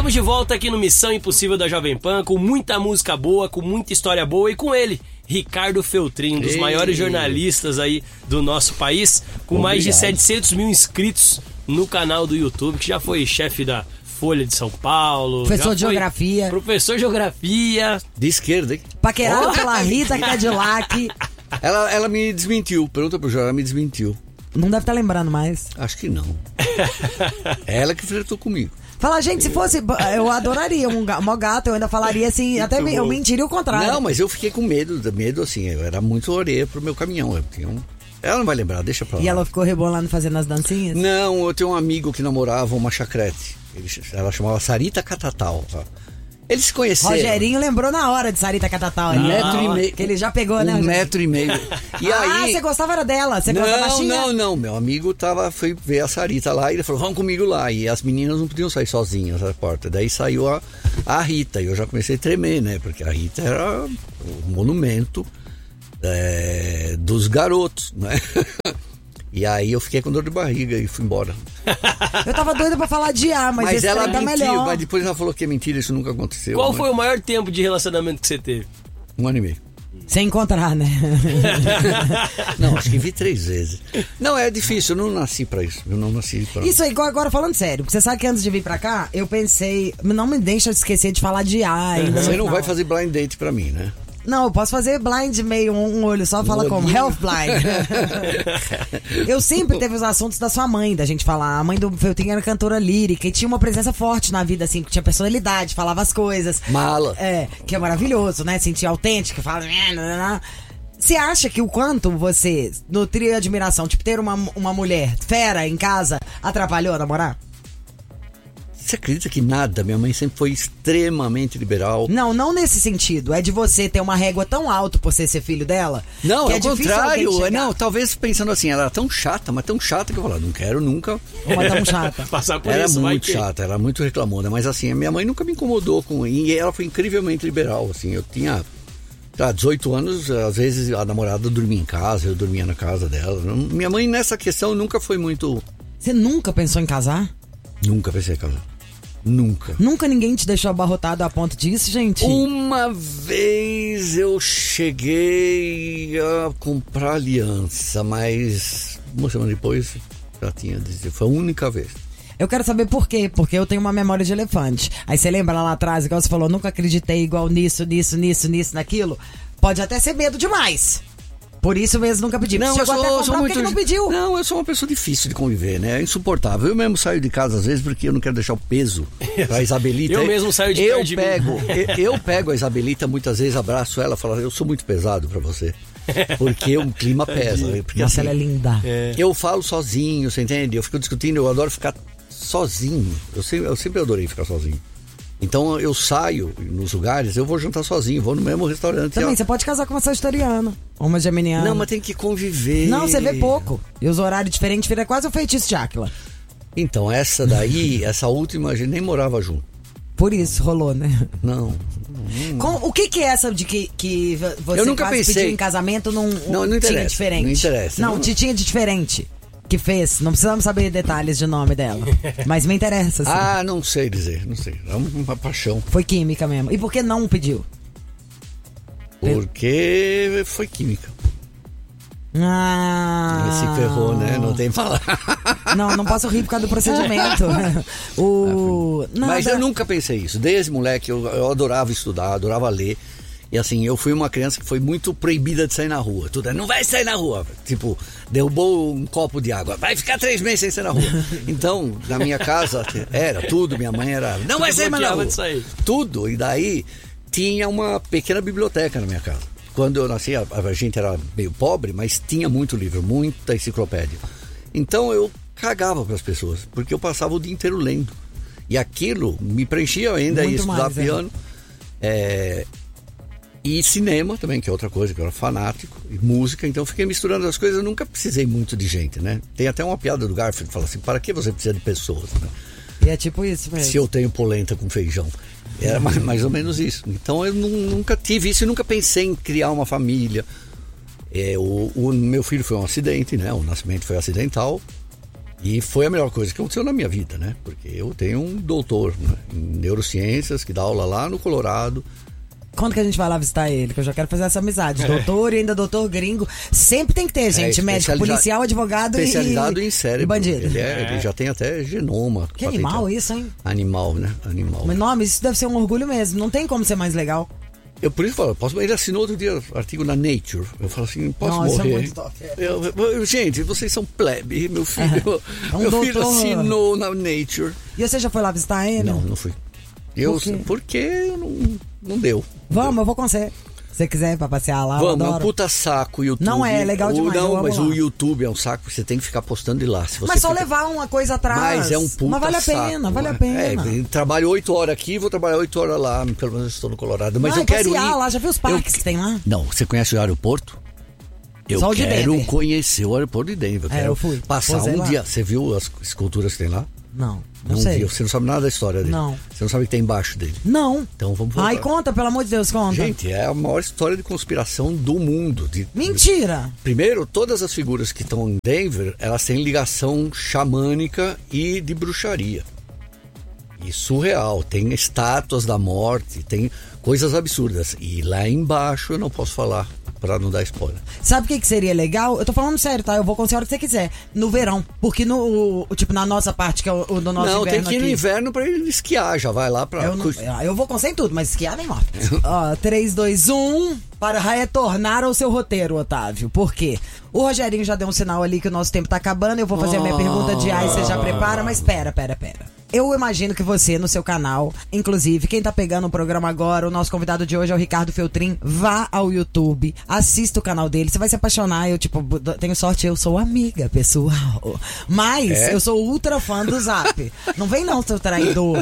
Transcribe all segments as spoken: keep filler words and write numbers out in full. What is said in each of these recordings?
Estamos de volta aqui no Missão Impossível da Jovem Pan, com muita música boa, com muita história boa e com ele, Ricardo Feltrin, um dos Ei. maiores jornalistas aí do nosso país, com Obrigado. mais de setecentos mil inscritos no canal do YouTube, que já foi chefe da Folha de São Paulo. Professor de Geografia. Professor de Geografia. De esquerda, hein? Paquerado oh. pela Rita Cadillac. Ela, ela me desmentiu, pergunta pro Jorge, ela me desmentiu. Não deve estar lembrando mais. Acho que não. Ela que flertou comigo. Fala, gente, se fosse, eu adoraria um gato, eu ainda falaria assim, até eu mentiria o contrário. Não, mas eu fiquei com medo, medo assim, eu era muito orelha pro meu caminhão, eu tinha um... Ela não vai lembrar, deixa pra lá. E ela ficou rebolando fazendo as dancinhas? Não, eu tenho um amigo que namorava uma chacrete, ela chamava Sarita Catatal. Eles se conheceram. Rogerinho lembrou na hora de Sarita Catatal. Um metro e meio. Que ele já pegou, né? Um metro e meio. E ah, aí... você gostava era dela? Você gostava Não, baixinha? não, não. Meu amigo tava, foi ver a Sarita lá e ele falou, vamos comigo lá. E as meninas não podiam sair sozinhas da porta. Daí saiu a, a Rita. E eu já comecei a tremer, né? Porque a Rita era o monumento é, dos garotos, né? E aí eu fiquei com dor de barriga e fui embora. Eu tava doida pra falar de A, mas, mas esse ela tá mentiu, melhor. Mas depois ela falou que é mentira, isso nunca aconteceu. Qual mas... foi o maior tempo de relacionamento que você teve? Um ano e meio. Sem encontrar, né? Não, acho que vi três vezes. Não, é difícil, eu não nasci pra isso. Eu não nasci pra... Isso aí, agora falando sério, você sabe que antes de vir pra cá, eu pensei, não me deixa esquecer de falar de A ainda. Você não vai fazer blind date pra mim, né? Não, eu posso fazer blind meio, um, um olho só, um fala olhinho. Como health blind. Eu sempre teve os assuntos da sua mãe, da gente falar. A mãe do Feltrin era cantora lírica e tinha uma presença forte na vida, assim, que tinha personalidade, falava as coisas. Mala. É, que é maravilhoso, né? Sentir autêntica, fala... Você acha que o quanto você nutria admiração, tipo, ter uma, uma mulher fera em casa, atrapalhou a namorar? Você acredita que nada? Minha mãe sempre foi extremamente liberal. Não, não nesse sentido. É de você ter uma régua tão alta por você ser filho dela? Não, que é é o contrário. Não, talvez pensando assim, ela era tão chata, mas tão chata que eu falava, não quero nunca. Uma tão chata. Passar por era isso, muito que... chata, era muito reclamona. Mas assim, a minha mãe nunca me incomodou com... E ela foi incrivelmente liberal, assim. Eu tinha... Há dezoito anos, às vezes a namorada dormia em casa, eu dormia na casa dela. Minha mãe nessa questão nunca foi muito... Você nunca pensou em casar? Nunca pensei em casar. Nunca. Nunca ninguém te deixou abarrotado a ponto disso, gente? Uma vez eu cheguei a comprar aliança, mas uma semana depois já tinha desistido. Foi a única vez. Eu quero saber por quê, porque eu tenho uma memória de elefante. Aí você lembra lá atrás, igual você falou, nunca acreditei igual nisso, nisso, nisso, nisso, naquilo. Pode até ser medo demais. Por isso mesmo nunca pedi. Não, Chegou eu sou, até a comprar, sou muito... por que que não pediu? Não, eu sou uma pessoa difícil de conviver, né? É insuportável. Eu mesmo saio de casa às vezes porque eu não quero deixar o peso pra Isabelita. Eu mesmo saio de eu perto de pego, mim. eu, eu pego a Isabelita, muitas vezes abraço ela e falo, eu sou muito pesado pra você. Porque o clima pesa. Porque, nossa, assim, ela é linda. É. Eu falo sozinho, você entende? Eu fico discutindo, eu adoro ficar sozinho. Eu sempre, eu sempre adorei ficar sozinho. Então eu saio nos lugares, eu vou jantar sozinho, vou no mesmo restaurante. Também, ó. você pode casar com uma sagitariana, ou uma geminiana. Não, mas tem que conviver. Não, você vê pouco. E os horários diferentes, vira quase o feitiço de Áquila. Então, essa daí, essa última, a gente nem morava junto. Por isso, rolou, né? Não. Hum. Com, o que que é essa de que, que você eu nunca quase pensei. pediu em casamento num não, não tinha interessa, diferente? Não interessa. Não, não. te tinha de diferente. Que fez, não precisamos saber detalhes de nome dela. Mas me interessa, assim. Ah, não sei dizer, não sei. É uma paixão. Foi química mesmo. E por que não pediu? Porque foi química. Ah. Se ferrou, né? Não tem falar. Não, não posso rir por causa do procedimento. o... Nada. Mas eu nunca pensei isso. Desde moleque eu, eu adorava estudar, adorava ler. E assim, eu fui uma criança que foi muito proibida de sair na rua. Tudo, não vai sair na rua. Tipo, derrubou um copo de água. Vai ficar três meses sem sair na rua. Então, na minha casa, era tudo. Minha mãe era, não vai sair mais na rua. Tudo. E daí, tinha uma pequena biblioteca na minha casa. Quando eu nasci, a, a gente era meio pobre, mas tinha muito livro, muita enciclopédia. Então, eu cagava para as pessoas, porque eu passava o dia inteiro lendo. E aquilo me preenchia ainda, ia estudar piano. É... E cinema também, que é outra coisa, que eu era fanático, e música, então eu fiquei misturando as coisas, eu nunca precisei muito de gente, né? Tem até uma piada do Garfield que fala assim, para que você precisa de pessoas, né? E é tipo isso mesmo. Se eu tenho polenta com feijão. Era mais, mais ou menos isso. Então eu nunca tive isso, eu nunca pensei em criar uma família. É, o, o meu filho foi um acidente, né? O nascimento foi acidental. E foi a melhor coisa que aconteceu na minha vida, né? Porque eu tenho um doutor, né, em neurociências que dá aula lá no Colorado. Quando que a gente vai lá visitar ele? Que eu já quero fazer essa amizade. É. Doutor e ainda doutor gringo. Sempre tem que ter, gente. É, médico, policial, advogado especializado e... em cérebro. E bandido. Ele, é, é. ele já tem até genoma. Que animal isso, hein? Animal, né? Animal. Mas, nome, isso deve ser um orgulho mesmo. Não tem como ser mais legal. Eu por isso falo, posso, ele assinou outro dia artigo na Nature. Eu falo assim, posso Nossa, morrer? É muito top, é. eu, eu, gente, vocês são plebe. Meu filho, é um meu doutor... filho assinou na Nature. E você já foi lá visitar ele? Não, não fui. Eu, Por quê? Porque não, não deu. Vamos, deu. Eu vou com você. Se você quiser pra passear lá, vamos, eu é um puta saco o YouTube. Não é, legal demais. O, não, mas lá. o YouTube é um saco porque você tem que ficar postando de lá. Se você mas só fica... levar uma coisa atrás. Mas é um puta Mas vale a saco, pena, vale né? a pena. É, trabalho oito horas aqui, vou trabalhar oito horas lá. Pelo menos estou no Colorado. Mas não, eu quero passear ir. lá, já viu os parques eu... que tem lá? Não, você conhece o aeroporto? Eu Só o de quero Denver. conhecer o aeroporto de Denver. Eu é, quero eu fui. passar Posei um lá. dia. Você viu as esculturas que tem lá? Não, não, não sei. Viu. Você não sabe nada da história dele? Não. Você não sabe o que tem embaixo dele? Não. Então vamos voltar. Ai, conta, pelo amor de Deus, conta. Gente, é a maior história de conspiração do mundo. De... Mentira! Primeiro, todas as figuras que estão em Denver, elas têm ligação xamânica e de bruxaria. E surreal. Tem estátuas da morte, tem coisas absurdas. E lá embaixo eu não posso falar pra não dar spoiler. Sabe o que, que seria legal? Eu tô falando sério, tá? Eu vou com a hora que você quiser. No verão. Porque no, o, tipo, na nossa parte, que é o, o do nosso não, inverno tem que ir aqui, no inverno pra ele esquiar, já vai lá pra... Eu, não, eu vou com sem tudo, mas esquiar nem morre. Ó, três, dois, um... Para retornar ao seu roteiro, Otávio. Por quê? O Rogerinho já deu um sinal ali que o nosso tempo tá acabando. Eu vou fazer a minha pergunta de ai, você já prepara? Mas pera, pera, pera. Eu imagino que você, no seu canal, inclusive, quem tá pegando o programa agora, o nosso convidado de hoje é o Ricardo Feltrin, vá ao YouTube, assista o canal dele, você vai se apaixonar. Eu, tipo, tenho sorte, eu sou amiga, pessoal. Mas é? eu sou ultra fã do Zap. Não vem não, seu traidor.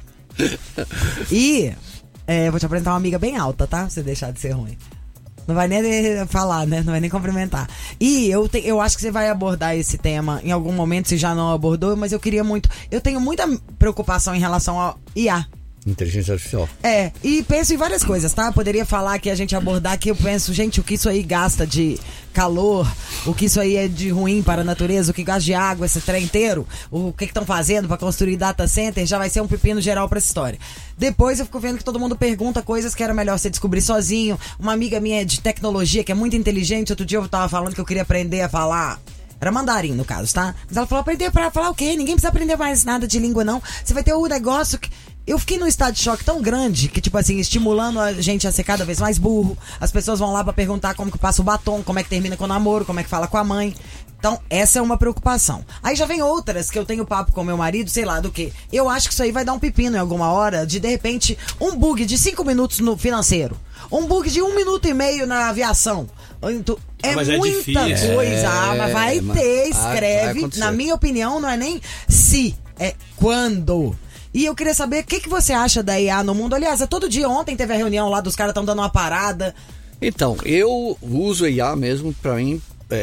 E... É, vou te apresentar uma amiga bem alta, tá? Pra você deixar de ser ruim. Não vai nem falar, né? Não vai nem cumprimentar. E eu, te, eu acho que você vai abordar esse tema em algum momento, se já não abordou, mas eu queria muito... Eu tenho muita preocupação em relação ao I A. Inteligência artificial. É, e penso em várias coisas, tá? Poderia falar que a gente abordar que eu penso, gente, o que isso aí gasta de calor, o que isso aí é de ruim para a natureza, o que gasta de água, esse trem inteiro, o que estão fazendo para construir data center, já vai ser um pepino geral pra essa história. Depois eu fico vendo que todo mundo pergunta coisas que era melhor você descobrir sozinho. Uma amiga minha de tecnologia, que é muito inteligente, outro dia eu tava falando que eu queria aprender a falar... Era mandarim, no caso, tá? Mas ela falou, aprender pra falar o quê? Ninguém precisa aprender mais nada de língua, não. Você vai ter o negócio que... Eu fiquei num estado de choque tão grande que, tipo assim, estimulando a gente a ser cada vez mais burro. As pessoas vão lá pra perguntar como que passa o batom, como é que termina com o namoro, como é que fala com a mãe. Então, essa é uma preocupação. Aí já vem outras que eu tenho papo com meu marido, sei lá do que. Eu acho que isso aí vai dar um pepino em alguma hora, de de repente, um bug de cinco minutos no financeiro. Um bug de um minuto e meio na aviação. Então, é ah, é muita difícil. coisa. É, ah, mas vai mas, ter, escreve. Ah, na minha opinião, não é nem se, é quando. E eu queria saber o que, que você acha da I A no mundo. Aliás, é todo dia, ontem teve a reunião lá dos caras estão dando uma parada. Então, eu uso I A mesmo pra mim.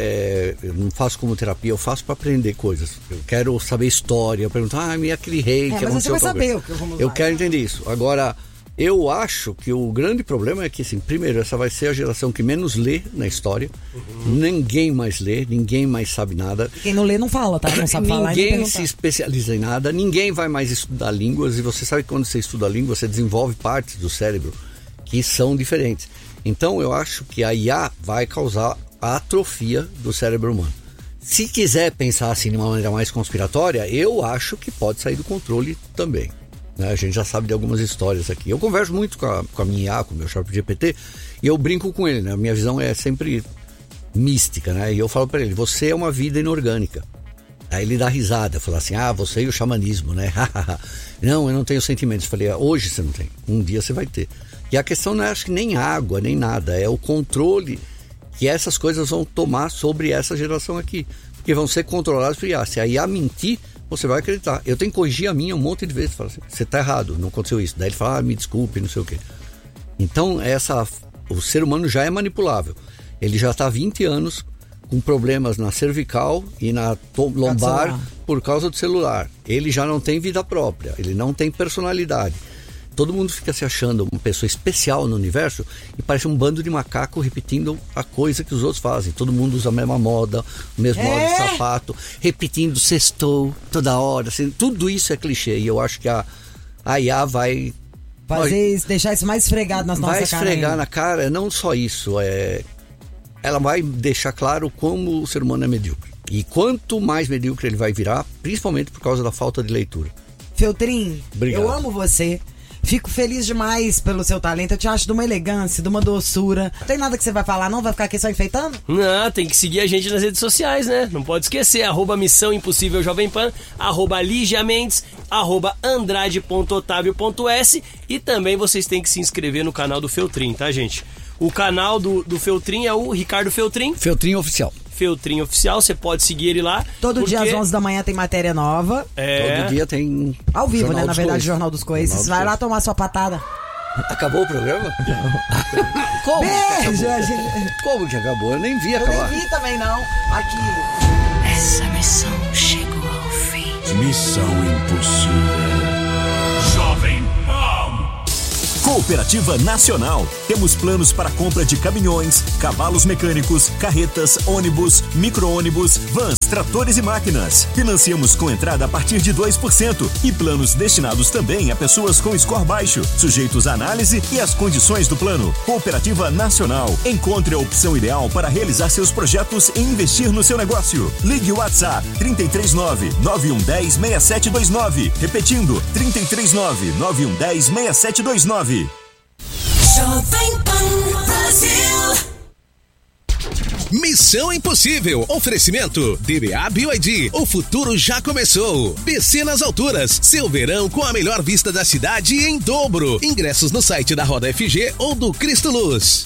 É, eu não faço como terapia, eu faço pra aprender coisas. Eu quero saber história, eu pergunto, ah, e aquele rei é, que mas você vai saber coisa. o que eu vou usar. Eu quero entender isso. Agora, eu acho que o grande problema é que, assim, primeiro, essa vai ser a geração que menos lê na história. Uhum. Ninguém mais lê, ninguém mais sabe nada. Quem não lê não fala, tá? Não sabe falar. Ninguém se especializa em nada, ninguém vai mais estudar línguas. E você sabe que quando você estuda língua, você desenvolve partes do cérebro que são diferentes. Então, eu acho que a I A vai causar a atrofia do cérebro humano. Se quiser pensar assim de uma maneira mais conspiratória, eu acho que pode sair do controle também. Né? A gente já sabe de algumas histórias aqui. Eu converso muito com a, com a minha I A, com o meu chat G P T, e eu brinco com ele, né? A minha visão é sempre mística, né? E eu falo para ele, você é uma vida inorgânica. Aí ele dá risada, fala assim, ah, você e o xamanismo, né? Não, eu não tenho sentimentos. Eu falei, ah, hoje você não tem, um dia você vai ter. E a questão não é, acho que nem água, nem nada, é o controle que essas coisas vão tomar sobre essa geração aqui. Porque vão ser controladas por I A. Se a I A mentir, você vai acreditar. Eu tenho que corrigir a minha um monte de vezes. Falar assim, você está errado, não aconteceu isso. Daí ele fala, ah, me desculpe, não sei o quê. Então, essa, o ser humano já é manipulável. Ele já está há vinte anos com problemas na cervical e na lombar por causa do celular. Ele já não tem vida própria, ele não tem personalidade. todo mundo fica se achando uma pessoa especial no universo e parece um bando de macaco repetindo a coisa que os outros fazem. Todo mundo usa a mesma moda, o mesmo É. modo de sapato, repetindo sextou toda hora. Assim, tudo isso é clichê e eu acho que a, a I A vai... Fazer isso, deixar isso mais esfregado nas vai nossas caras. esfregar ainda. na cara, não só isso, é... ela vai deixar claro como o ser humano é medíocre. E quanto mais medíocre ele vai virar, principalmente por causa da falta de leitura. Feltrin, Obrigado. eu amo você. Fico feliz demais pelo seu talento. Eu te acho de uma elegância, de uma doçura. Não tem nada que você vai falar, não? Vai ficar aqui só enfeitando? Não, tem que seguir a gente nas redes sociais, né? Não pode esquecer, arroba Missão Impossível Jovem Pan, arroba Lígia Mendes, arroba Andrade ponto Otávio ponto S e também vocês têm que se inscrever no canal do Feltrin, tá, gente? O canal do, do Feltrin é o Ricardo Feltrin. Feltrin Oficial. Feltrin Oficial, você pode seguir ele lá. Todo porque... dia às onze da manhã tem matéria nova. É... Todo dia tem... Ao vivo, Jornal né? Na dos verdade, Coices. Jornal dos Coices. Jornal dos Vai lá Coices. tomar sua patada. Acabou o programa? Como que Beijo, acabou? gente. Como que acabou? Eu nem vi Eu acabar. nem vi também, não. Aqui. Essa missão chegou ao fim. Missão Impossível. Jovem Pan. Cooperativa Nacional. Temos planos para compra de caminhões, cavalos mecânicos, carretas, ônibus, micro-ônibus, vans, tratores e máquinas. Financiamos com entrada a partir de dois por cento e planos destinados também a pessoas com score baixo, sujeitos à análise e às condições do plano. Cooperativa Nacional. Encontre a opção ideal para realizar seus projetos e investir no seu negócio. Ligue o WhatsApp trinta e três nove, nove um um zero, seis sete dois nove. Repetindo, trinta e três nove, nove um um zero, seis sete dois nove. Jovem Pan Brasil. Missão Impossível. Oferecimento D B A B Y D. O futuro já começou. B C nas alturas. Seu verão com a melhor vista da cidade em dobro. Ingressos no site da Roda F G ou do Cristo Luz.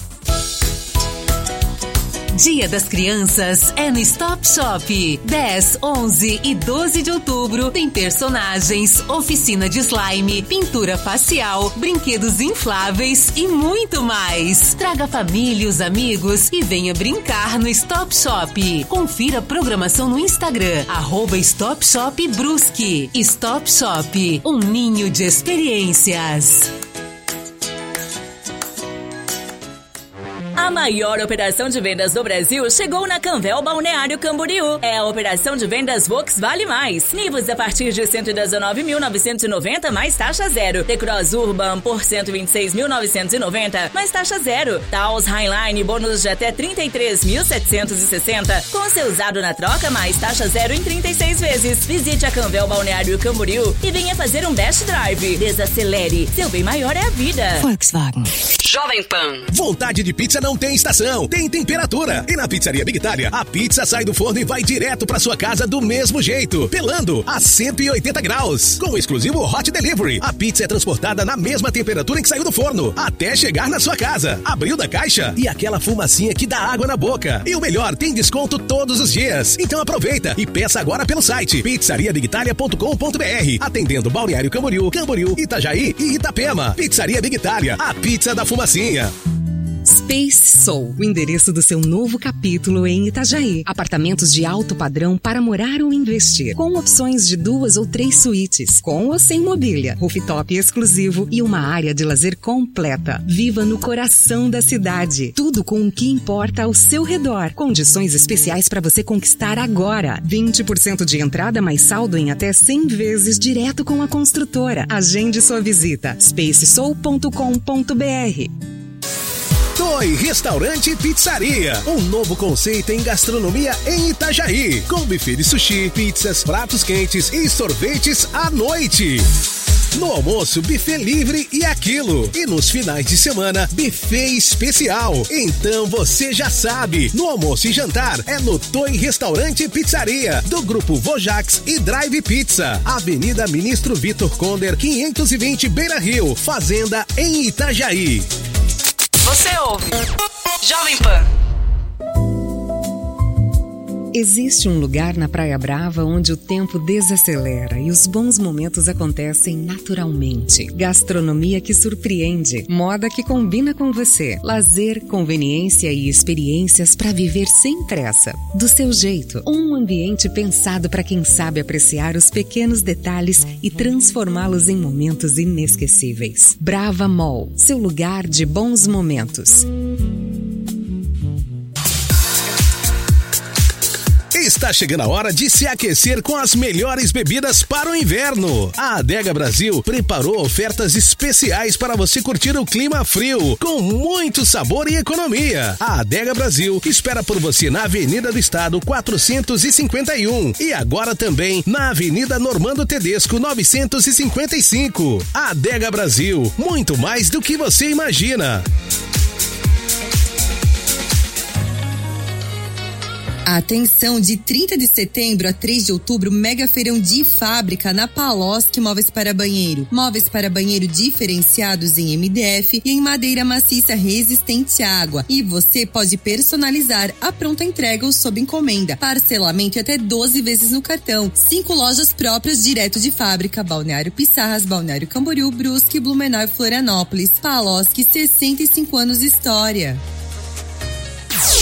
Dia das Crianças é no Stop Shop. dez, onze e doze de outubro tem personagens, oficina de slime, pintura facial, brinquedos infláveis e muito mais. Traga a família e os amigos e venha brincar no Stop Shop. Confira a programação no Instagram, arroba Stop Shop Brusque. Stop Shop, um ninho de experiências. A maior operação de vendas do Brasil chegou na Canvel Balneário Camboriú. É a operação de vendas Vox Vale Mais. Nivus a partir de cento e dezenove mil novecentos e noventa mais taxa zero. T-Cross Urban por cento e vinte e seis mil novecentos e noventa mais taxa zero. Taos Highline bônus de até trinta e três mil setecentos e sessenta com seu usado na troca mais taxa zero em trinta e seis vezes. Visite a Canvel Balneário Camboriú e venha fazer um Best Drive. Desacelere. Seu bem maior é a vida. Volkswagen. Jovem Pan. Vontade de pizza não tem estação, tem temperatura. E na Pizzaria Big Itália, a pizza sai do forno e vai direto pra sua casa do mesmo jeito, pelando a cento e oitenta graus. Com o exclusivo Hot Delivery, a pizza é transportada na mesma temperatura em que saiu do forno, até chegar na sua casa. Abriu da caixa e aquela fumacinha que dá água na boca. E o melhor, tem desconto todos os dias. Então aproveita e peça agora pelo site pizzaria big italia ponto com ponto b r. Atendendo Balneário Camboriú, Camboriú, Itajaí e Itapema. Pizzaria Big Itália, a pizza da fumacinha. Space Soul, o endereço do seu novo capítulo em Itajaí. Apartamentos de alto padrão para morar ou investir, com opções de duas ou três suítes, com ou sem mobília, rooftop exclusivo e uma área de lazer completa. Viva no coração da cidade. Tudo com o que importa ao seu redor. Condições especiais para você conquistar agora. vinte por cento de entrada mais saldo em até cem vezes direto com a construtora. Agende sua visita. space soul ponto com ponto b r. Toy Restaurante e Pizzaria, um novo conceito em gastronomia em Itajaí, com buffet de sushi, pizzas, pratos quentes e sorvetes à noite. No almoço, buffet livre e aquilo. E nos finais de semana, buffet especial. Então você já sabe, no almoço e jantar é no Toy Restaurante e Pizzaria, do Grupo Vojax e Drive Pizza. Avenida Ministro Vitor Conder, quinhentos e vinte Beira Rio, Fazenda em Itajaí. Você ouve Jovem Pan. Existe um lugar na Praia Brava onde o tempo desacelera e os bons momentos acontecem naturalmente. Gastronomia que surpreende, moda que combina com você, lazer, conveniência e experiências para viver sem pressa. Do seu jeito, um ambiente pensado para quem sabe apreciar os pequenos detalhes e transformá-los em momentos inesquecíveis. Brava Mall, seu lugar de bons momentos. Está chegando a hora de se aquecer com as melhores bebidas para o inverno. A Adega Brasil preparou ofertas especiais para você curtir o clima frio, com muito sabor e economia. A Adega Brasil espera por você na Avenida do Estado quatrocentos e cinquenta e um e agora também na Avenida Normando Tedesco novecentos e cinquenta e cinco. A Adega Brasil, muito mais do que você imagina. Atenção, de trinta de setembro a três de outubro, mega feirão de fábrica na Paloski Móveis para Banheiro. Móveis para banheiro diferenciados em M D F e em madeira maciça resistente à água. E você pode personalizar a pronta entrega ou sob encomenda. Parcelamento e até doze vezes no cartão. Cinco lojas próprias direto de fábrica: Balneário Pissarras, Balneário Camboriú, Brusque, Blumenau e Florianópolis. Paloski, sessenta e cinco anos de história.